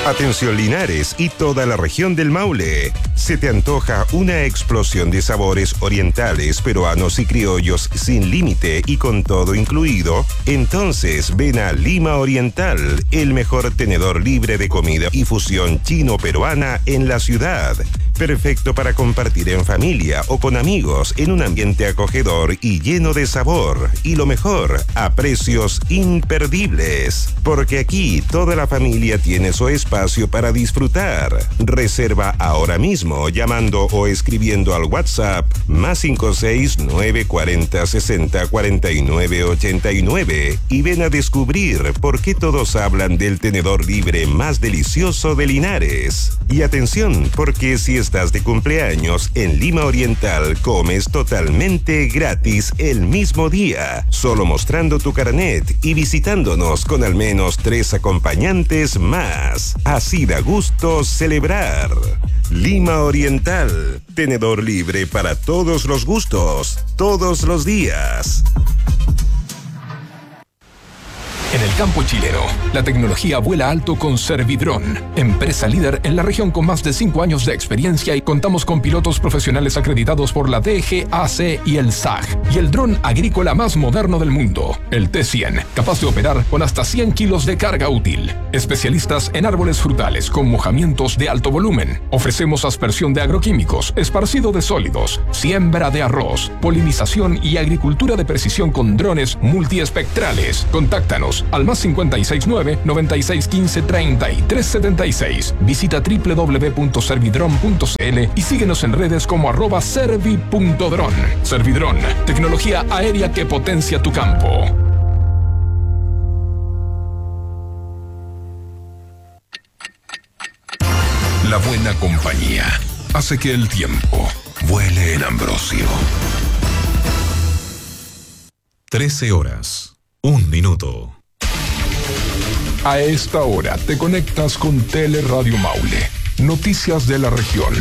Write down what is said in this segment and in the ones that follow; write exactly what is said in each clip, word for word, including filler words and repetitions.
Atención Linares y toda la región del Maule. ¿Se te antoja una explosión de sabores orientales, peruanos y criollos sin límite y con todo incluido? Entonces ven a Lima Oriental, el mejor tenedor libre de comida y fusión chino-peruana en la ciudad. Perfecto para compartir en familia o con amigos en un ambiente acogedor y lleno de sabor. Y lo mejor, a precios imperdibles. Porque aquí toda la familia tiene su espacio para disfrutar. Reserva ahora mismo llamando o escribiendo al WhatsApp más cinco seis nueve cuarenta sesenta cuarenta y nueve ochenta y nueve y ven a descubrir por qué todos hablan del tenedor libre más delicioso de Linares. Y atención, porque si estás de cumpleaños en Lima Oriental, comes totalmente gratis el mismo día, solo mostrando tu carnet y visitándonos con al menos tres acompañantes más. Así da gusto celebrar. Lima Oriental, tenedor libre para todos los gustos, todos los días. En el campo chileno, la tecnología vuela alto con Servidrón, empresa líder en la región con más de cinco años de experiencia, y contamos con pilotos profesionales acreditados por la D G A C y el S A G, y el dron agrícola más moderno del mundo, el T cien, capaz de operar con hasta cien kilos de carga útil. Especialistas en árboles frutales con mojamientos de alto volumen. Ofrecemos aspersión de agroquímicos, esparcido de sólidos, siembra de arroz, polinización y agricultura de precisión con drones multiespectrales. Contáctanos al más cincuenta y seis nueve, noventa y seis quince, treinta y tres setenta y seis. Visita doble u doble u doble u punto servidron punto c l y síguenos en redes como arroba servi punto dron. Servidrón, tecnología aérea que potencia tu campo. La buena compañía hace que el tiempo vuele en Ambrosio. trece horas, un minuto. A esta hora te conectas con Teleradio Maule. Noticias de la región.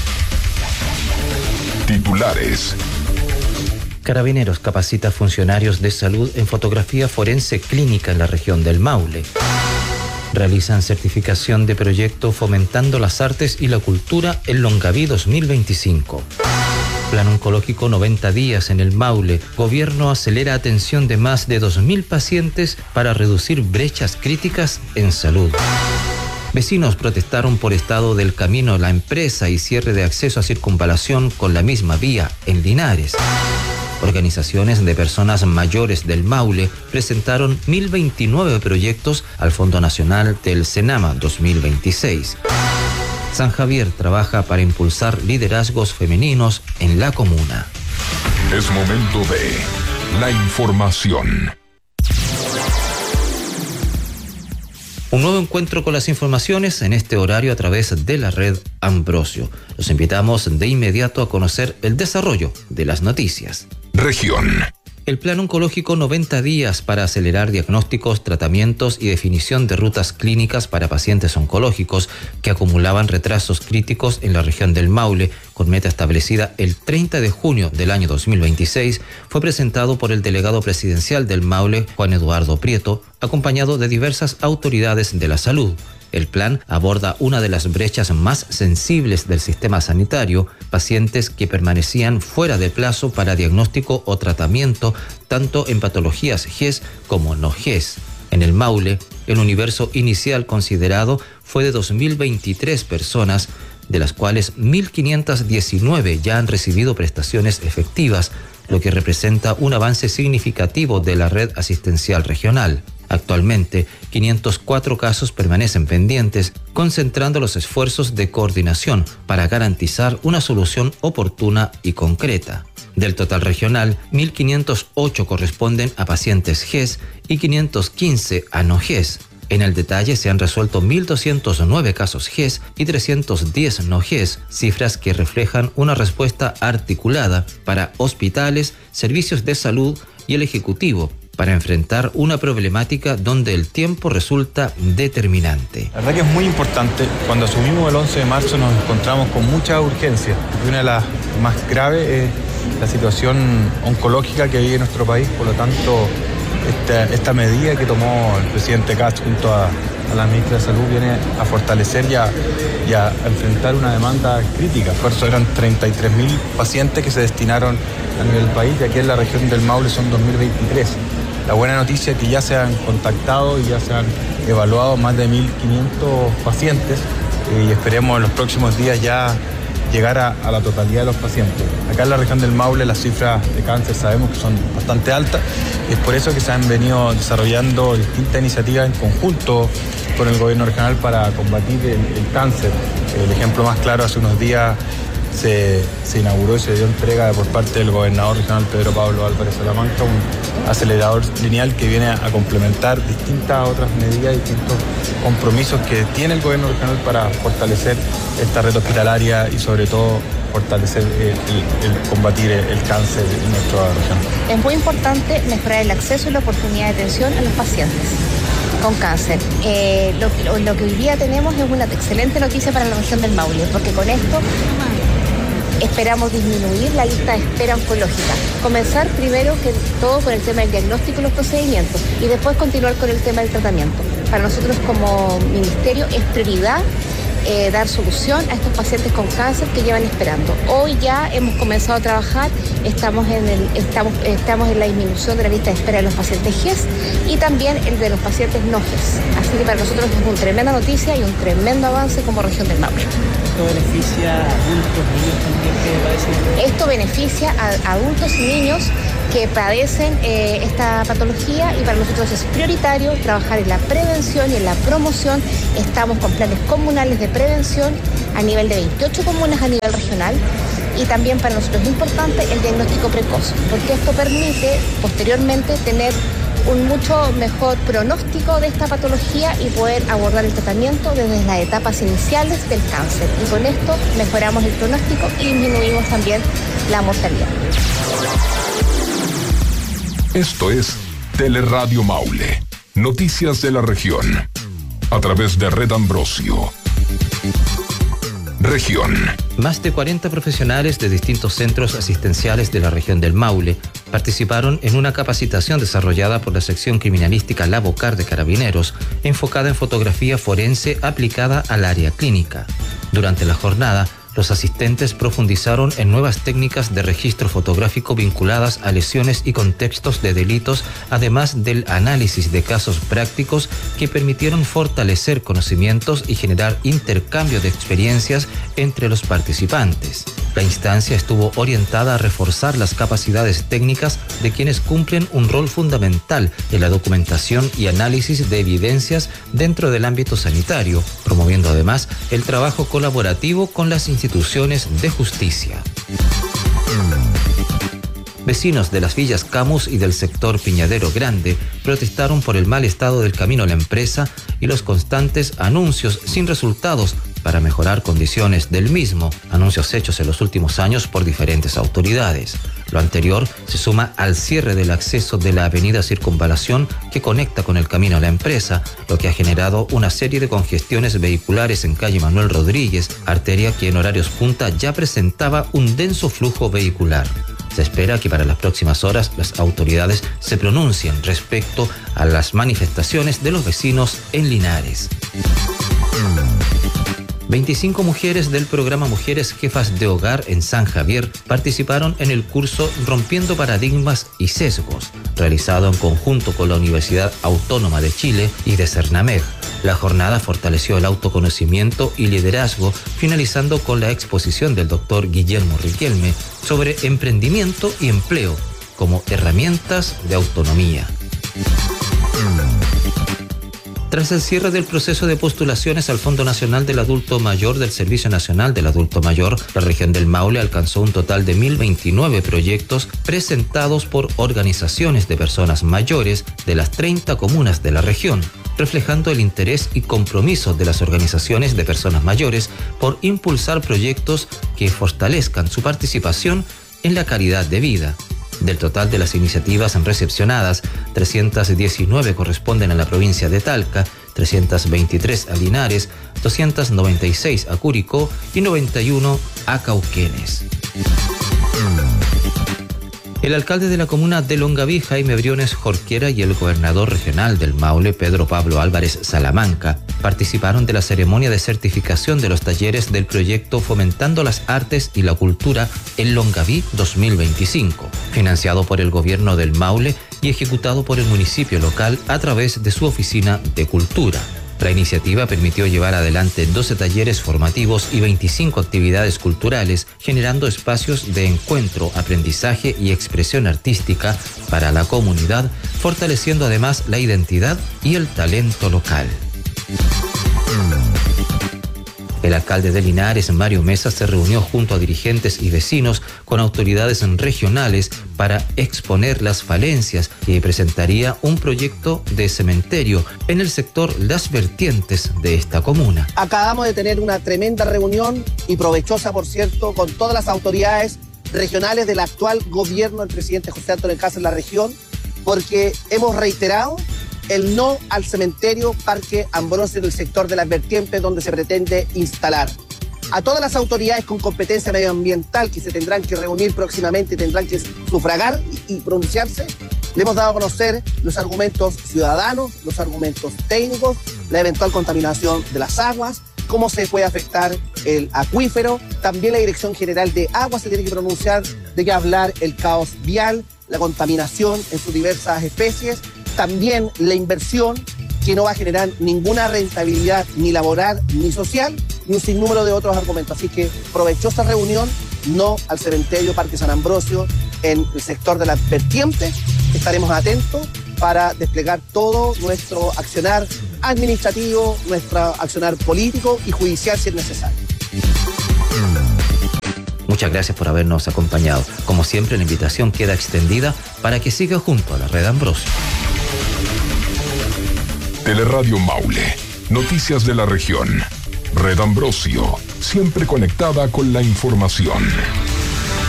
Titulares. Carabineros capacita funcionarios de salud en fotografía forense clínica en la región del Maule. Realizan certificación de proyecto Fomentando las Artes y la Cultura en Longaví dos mil veinticinco. Plan oncológico noventa días en el Maule. Gobierno acelera atención de más de dos mil pacientes para reducir brechas críticas en salud. Vecinos protestaron por estado del camino La Empresa y cierre de acceso a circunvalación con la misma vía en Linares. Organizaciones de personas mayores del Maule presentaron mil veintinueve proyectos al Fondo Nacional del Senama dos mil veintiséis. San Javier trabaja para impulsar liderazgos femeninos en la comuna. Es momento de la información. Un nuevo encuentro con las informaciones en este horario a través de la red Ambrosio. Los invitamos de inmediato a conocer el desarrollo de las noticias. Región. El Plan Oncológico noventa días para acelerar diagnósticos, tratamientos y definición de rutas clínicas para pacientes oncológicos que acumulaban retrasos críticos en la región del Maule, con meta establecida el treinta de junio del año dos mil veintiséis, fue presentado por el delegado presidencial del Maule, Juan Eduardo Prieto, acompañado de diversas autoridades de la salud. El plan aborda una de las brechas más sensibles del sistema sanitario, pacientes que permanecían fuera de plazo para diagnóstico o tratamiento, tanto en patologías G E S como no G E S. En el Maule, el universo inicial considerado fue de dos mil veintitrés personas, de las cuales mil quinientas diecinueve ya han recibido prestaciones efectivas, lo que representa un avance significativo de la red asistencial regional. Actualmente, quinientos cuatro casos permanecen pendientes, concentrando los esfuerzos de coordinación para garantizar una solución oportuna y concreta. Del total regional, mil quinientos ocho corresponden a pacientes G E S y quinientos quince a no G E S. En el detalle se han resuelto mil doscientos nueve casos G E S y trescientos diez no G E S, cifras que reflejan una respuesta articulada para hospitales, servicios de salud y el Ejecutivo, para enfrentar una problemática donde el tiempo resulta determinante. La verdad que es muy importante. Cuando asumimos el once de marzo nos encontramos con mucha urgencia. Y una de las más graves es la situación oncológica que vive nuestro país. Por lo tanto, esta, esta medida que tomó el presidente Kast junto a a la ministra de Salud viene a fortalecer y a, y a enfrentar una demanda crítica. Por eso eran treinta y tres mil pacientes que se destinaron a nivel del país, y aquí en la región del Maule son dos mil veintitrés. La buena noticia es que ya se han contactado y ya se han evaluado más de mil quinientos pacientes, eh, y esperemos en los próximos días ya llegar a, a la totalidad de los pacientes. Acá en la región del Maule las cifras de cáncer sabemos que son bastante altas, y es por eso que se han venido desarrollando distintas iniciativas en conjunto con el gobierno regional para combatir el, el cáncer. El ejemplo más claro, hace unos días se, se inauguró y se dio entrega por parte del gobernador regional Pedro Pablo Álvarez Salamanca un acelerador lineal que viene a, a complementar distintas otras medidas, distintos compromisos que tiene el gobierno regional para fortalecer esta red hospitalaria y sobre todo fortalecer el, el, el combatir el, el cáncer en nuestra región. Es muy importante mejorar el acceso y la oportunidad de atención a los pacientes con cáncer. Eh, lo, lo, lo que hoy día tenemos es una excelente noticia para la región del Maule, porque con esto esperamos disminuir la lista de espera oncológica. Comenzar primero que todo con el tema del diagnóstico y los procedimientos, y después continuar con el tema del tratamiento. Para nosotros como ministerio es prioridad Eh, dar solución a estos pacientes con cáncer que llevan esperando. Hoy ya hemos comenzado a trabajar, estamos en, el, estamos, estamos en la disminución de la lista de espera de los pacientes G E S y también el de los pacientes no G E S. Así que para nosotros es una tremenda noticia y un tremendo avance como región del Maule. ¿Esto beneficia a adultos, niños también que padecen? Esto beneficia a adultos y niños que padecen eh, esta patología, y para nosotros es prioritario trabajar en la prevención y en la promoción. Estamos con planes comunales de prevención a nivel de veintiocho comunas a nivel regional, y también para nosotros es importante el diagnóstico precoz, porque esto permite posteriormente tener un mucho mejor pronóstico de esta patología y poder abordar el tratamiento desde las etapas iniciales del cáncer, y con esto mejoramos el pronóstico y disminuimos también la mortalidad. Esto es Teleradio Maule, noticias de la región, a través de Red Ambrosio. Región. Más de cuarenta profesionales de distintos centros asistenciales de la región del Maule participaron en una capacitación desarrollada por la sección criminalística La Bocar de Carabineros, enfocada en fotografía forense aplicada al área clínica. Durante la jornada, los asistentes profundizaron en nuevas técnicas de registro fotográfico vinculadas a lesiones y contextos de delitos, además del análisis de casos prácticos que permitieron fortalecer conocimientos y generar intercambio de experiencias entre los participantes. La instancia estuvo orientada a reforzar las capacidades técnicas de quienes cumplen un rol fundamental en la documentación y análisis de evidencias dentro del ámbito sanitario, promoviendo además el trabajo colaborativo con las instituciones de justicia. Vecinos de las villas Camus y del sector Piñadero Grande protestaron por el mal estado del camino a la empresa y los constantes anuncios sin resultados para mejorar condiciones del mismo, anuncios hechos en los últimos años por diferentes autoridades. Lo anterior se suma al cierre del acceso de la avenida Circunvalación que conecta con el camino a la empresa, lo que ha generado una serie de congestiones vehiculares en calle Manuel Rodríguez, arteria que en horarios punta ya presentaba un denso flujo vehicular. Se espera que para las próximas horas las autoridades se pronuncien respecto a las manifestaciones de los vecinos en Linares. veinticinco mujeres del programa Mujeres Jefas de Hogar en San Javier participaron en el curso Rompiendo Paradigmas y Sesgos, realizado en conjunto con la Universidad Autónoma de Chile y de Cernameg. La jornada fortaleció el autoconocimiento y liderazgo, finalizando con la exposición del doctor Guillermo Riquelme sobre emprendimiento y empleo como herramientas de autonomía. Tras el cierre del proceso de postulaciones al Fondo Nacional del Adulto Mayor del Servicio Nacional del Adulto Mayor, la región del Maule alcanzó un total de mil veintinueve proyectos presentados por organizaciones de personas mayores de las treinta comunas de la región, reflejando el interés y compromiso de las organizaciones de personas mayores por impulsar proyectos que fortalezcan su participación en la calidad de vida. Del total de las iniciativas recepcionadas, trescientas diecinueve corresponden a la provincia de Talca, trescientas veintitrés a Linares, doscientas noventa y seis a Curicó y noventa y uno a Cauquenes. El alcalde de la comuna de Longaví, Jaime Briones Jorquera, y el gobernador regional del Maule, Pedro Pablo Álvarez Salamanca, participaron de la ceremonia de certificación de los talleres del proyecto Fomentando las Artes y la Cultura en Longaví dos mil veinticinco, financiado por el gobierno del Maule y ejecutado por el municipio local a través de su oficina de cultura. La iniciativa permitió llevar adelante doce talleres formativos y veinticinco actividades culturales, generando espacios de encuentro, aprendizaje y expresión artística para la comunidad, fortaleciendo además la identidad y el talento local. El alcalde de Linares, Mario Mesa, se reunió junto a dirigentes y vecinos con autoridades regionales para exponer las falencias y presentaría un proyecto de cementerio en el sector Las Vertientes de esta comuna. Acabamos de tener una tremenda reunión y provechosa, por cierto, con todas las autoridades regionales del actual gobierno del presidente José Antonio Caz en la región, porque hemos reiterado el no al cementerio Parque Ambrosio en el sector de Las Vertientes, donde se pretende instalar. A todas las autoridades con competencia medioambiental que se tendrán que reunir próximamente y tendrán que sufragar y, y pronunciarse, le hemos dado a conocer los argumentos ciudadanos, los argumentos técnicos, la eventual contaminación de las aguas, cómo se puede afectar el acuífero. También la Dirección General de Aguas se tiene que pronunciar de qué hablar el caos vial, la contaminación en sus diversas especies, también la inversión que no va a generar ninguna rentabilidad ni laboral ni social, y un sinnúmero de otros argumentos. Así que provechosa reunión, no al cementerio Parque San Ambrosio en el sector de Las Vertientes. Estaremos atentos para desplegar todo nuestro accionar administrativo, nuestro accionar político y judicial si es necesario. Muchas gracias por habernos acompañado. Como siempre, la invitación queda extendida para que siga junto a la Red Ambrosio. Teleradio Maule. Noticias de la región. Red Ambrosio. Siempre conectada con la información.